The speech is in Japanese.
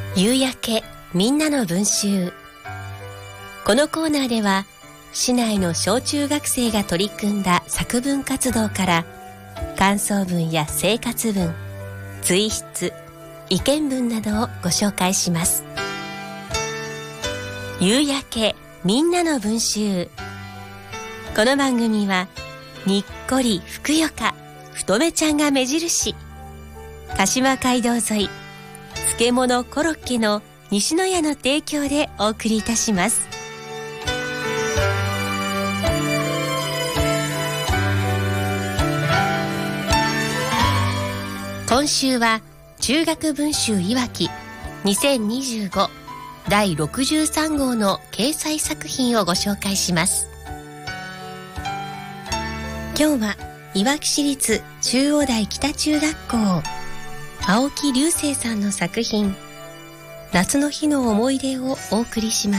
夕焼けみんなの文集。このコーナーでは市内の小中学生が取り組んだ作文活動から感想文や生活文、随筆、意見文などをご紹介します。夕焼けみんなの文集。この番組はにっこりふくよか太めちゃんが目印、鹿島街道沿い漬物コロッケの西野屋の提供でお送りいたします。今週は中学文集いわき2025第63号の掲載作品をご紹介します。今日はいわき市立中央台北中学校青木隆生さんの作品夏の日の思い出をお送りします。